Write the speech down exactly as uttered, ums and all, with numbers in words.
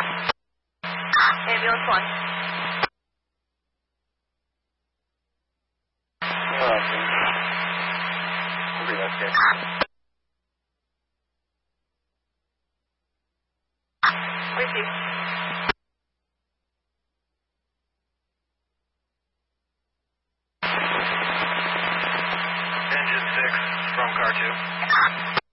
Ambulance one. We'll be okay. Receive. Engine six from car two.